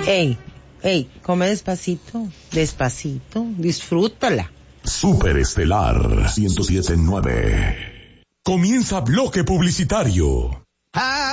Ey, come despacito, disfrútala. Superestelar 107.9. Comienza bloque publicitario.